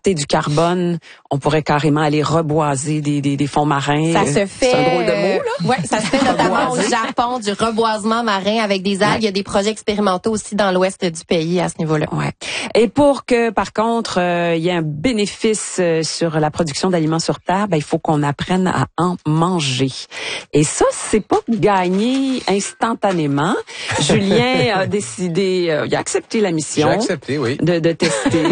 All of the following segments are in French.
capter du carbone, on pourrait carrément aller reboiser des fonds marins. Ça se fait. C'est un drôle de mot, là. Ouais, ça se fait notamment au Japon, du reboisement marin avec des algues. Il y a des projets expérimentaux aussi dans l'ouest du pays à ce niveau-là. Ouais. Et pour que, par contre, il y ait un bénéfice sur la production d'aliments sur Terre, il faut qu'on apprenne à en manger. Et ça, c'est pas gagné instantanément. Julien a décidé, il a accepté la mission. J'ai accepté, oui. De tester.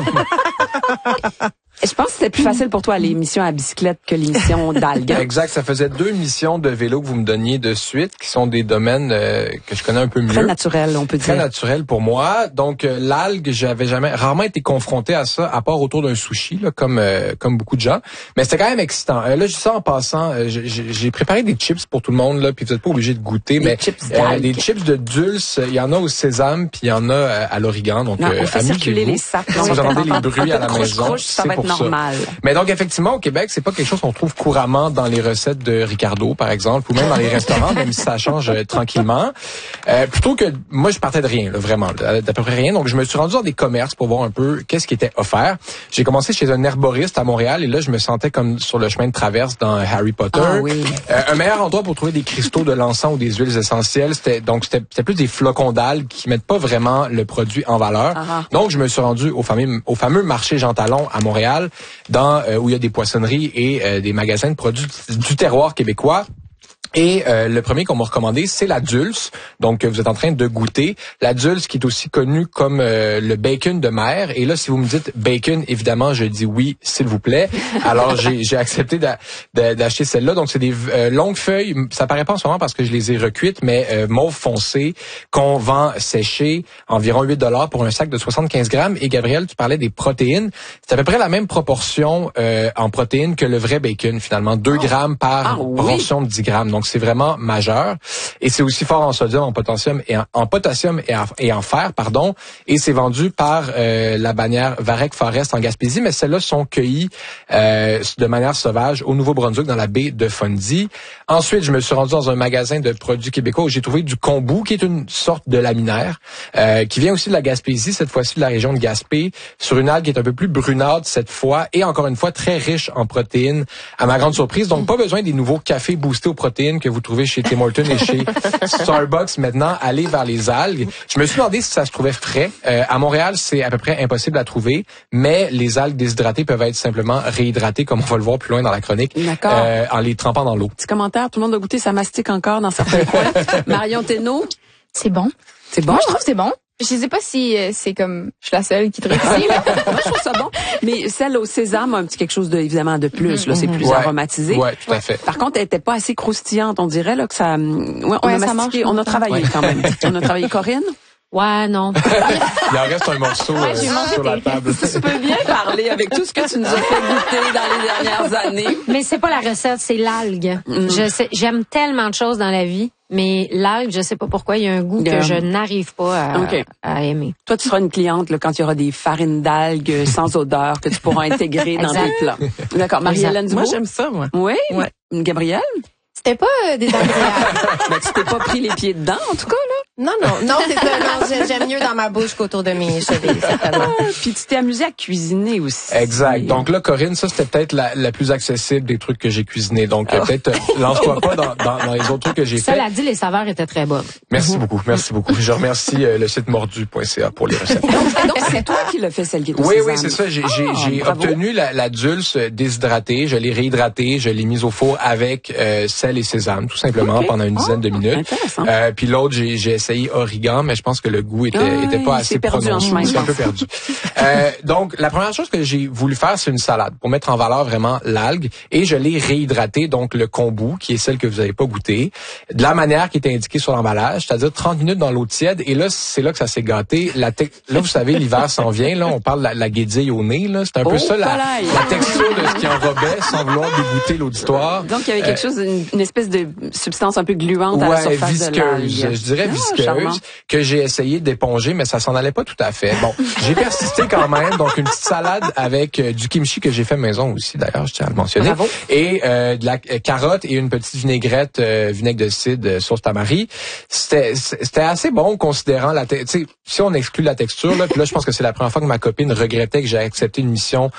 Je pense que c'était plus facile pour toi l'émission à bicyclette que l'émission d'algues. Exact. Ça faisait 2 missions de vélo que vous me donniez de suite, qui sont des domaines que je connais un peu mieux. Très naturel, on peut dire. Très naturel pour moi. Donc, l'algue, j'avais rarement été confronté à ça, à part autour d'un sushi, là, comme beaucoup de gens. Mais c'était quand même excitant. Là, je dis ça en passant, j'ai préparé des chips pour tout le monde, là, puis vous n'êtes pas obligé de goûter. Des chips d'algues. Des chips de dulce, il y en a au sésame, puis il y en a à l'origan. Donc, non, on fait circuler les sacs. Si vous entendez les bruits à la maison, ça va être normal. Mais donc, effectivement, au Québec, c'est pas quelque chose qu'on trouve couramment dans les recettes de Ricardo, par exemple, ou même dans les restaurants, même si ça change tranquillement. Plutôt que, moi, je partais de rien, là, vraiment, d'à peu près rien. Donc, je me suis rendu dans des commerces pour voir un peu qu'est-ce qui était offert. J'ai commencé chez un herboriste à Montréal, et là, je me sentais comme sur le chemin de traverse dans Harry Potter. Ah, oui. Un meilleur endroit pour trouver des cristaux de l'encens ou des huiles essentielles, c'était plus des flocons d'algues qui mettent pas vraiment le produit en valeur. Donc, je me suis rendu au fameux marché Jean Talon à Montréal, où il y a des poissonneries et des magasins de produits du terroir québécois. Et le premier qu'on m'a recommandé, c'est la dulce. Donc, vous êtes en train de goûter. La dulce qui est aussi connue comme le bacon de mer. Et là, si vous me dites bacon, évidemment, je dis oui, s'il vous plaît. Alors, j'ai accepté d'acheter celle-là. Donc, c'est des longues feuilles. Ça paraît pas en ce moment parce que je les ai recuites, mais mauve foncé qu'on vend séché, environ 8$ pour un sac de 75 grammes. Et Gabriel, tu parlais des protéines. C'est à peu près la même proportion en protéines que le vrai bacon, finalement. 2 grammes par portion de 10 grammes. Donc, c'est vraiment majeur. Et c'est aussi fort en sodium, en potassium et en fer, pardon. Et c'est vendu par la bannière Varec Forest en Gaspésie, mais celles-là sont cueillies de manière sauvage au Nouveau-Brunswick, dans la baie de Fundy. Ensuite, je me suis rendu dans un magasin de produits québécois où j'ai trouvé du kombu, qui est une sorte de laminaire, qui vient aussi de la Gaspésie, cette fois-ci de la région de Gaspé, sur une algue qui est un peu plus brunâtre cette fois, et encore une fois très riche en protéines, à ma grande surprise. Donc, pas besoin des nouveaux cafés boostés aux protéines que vous trouvez chez Tim Hortons et chez Starbucks maintenant. Allez vers les algues. Je me suis demandé si ça se trouvait frais. À Montréal, c'est à peu près impossible à trouver, mais les algues déshydratées peuvent être simplement réhydratées, comme on va le voir plus loin dans la chronique, en les trempant dans l'eau. Petit commentaire, tout le monde a goûté, ça mastique encore dans certains coins. Marion Thénault? C'est bon. C'est bon? Moi, je trouve que c'est bon. Je sais pas si c'est comme je suis la seule qui trouve ça. Moi, je trouve ça bon. Mais celle au sésame a un petit quelque chose évidemment de plus. Là, c'est plus aromatisé. Ouais, tout à fait. Par contre, elle était pas assez croustillante. On dirait là que ça. On a mastiqué, on a travaillé quand même. On a travaillé. Corinne? Ouais, non. Il en reste un morceau sur la table. Tu peux bien parler avec tout ce que tu nous as fait goûter dans les dernières années. Mais c'est pas la recette, c'est l'algue. J'aime tellement de choses dans la vie, mais l'algue, je sais pas pourquoi, il y a un goût que je n'arrive pas à aimer. Toi, tu seras une cliente là, quand il y aura des farines d'algues sans odeur que tu pourras intégrer dans tes plats. D'accord. Marie-Hélène Dubois? Moi, j'aime ça, moi. Oui? Ouais. Gabrielle? C'était pas des agréables. Mais tu t'es pas pris les pieds dedans, en tout cas, là? Non, c'est ça. Non, j'aime mieux dans ma bouche qu'autour de mes chevilles, certainement. Puis tu t'es amusé à cuisiner aussi. Exact. Donc là, Corinne, ça, c'était peut-être la plus accessible des trucs que j'ai cuisinés. Donc, peut-être, lance-toi pas dans les autres trucs que j'ai fait. Cela dit, les saveurs étaient très bonnes. Merci beaucoup. Je remercie le site mordu.ca pour les recettes. Donc, c'est toi qui l'as fait, celle qui est au sésame. Oui, c'est ça. J'ai obtenu la dulce déshydratée. Je l'ai réhydratée. Je l'ai mise au four avec sel et sésame, tout simplement, pendant une dizaine de minutes. Puis l'autre, j'ai essayé origan, mais je pense que le goût était pas assez prononcé. C'est un peu perdu. Donc, la première chose que j'ai voulu faire, c'est une salade pour mettre en valeur vraiment l'algue. Et je l'ai réhydraté, donc le kombu, qui est celle que vous n'avez pas goûté, de la manière qui était indiquée sur l'emballage, c'est-à-dire 30 minutes dans l'eau tiède. Et là, c'est là que ça s'est gâté. Là, vous savez, l'hiver s'en vient. Là, on parle de la guédille au nez. Là, c'est un peu ça, la texture de ce qui enrobait, sans vouloir dégoûter l'auditoire. Donc, il y avait quelque chose, une espèce de substance un peu gluante à la surface visqueuse, de l'algue. Je dirais visqueuse, que j'ai essayé d'éponger, mais ça s'en allait pas tout à fait. Bon, j'ai persisté quand même. Donc, une petite salade avec du kimchi que j'ai fait maison aussi, d'ailleurs, je tiens à le mentionner. Bravo. Et de la carotte et une petite vinaigrette, vinaigre de cidre, sauce tamari. C'était assez bon, considérant si on exclut la texture, là, puis là, je pense que c'est la première fois que ma copine regrettait que j'ai accepté une mission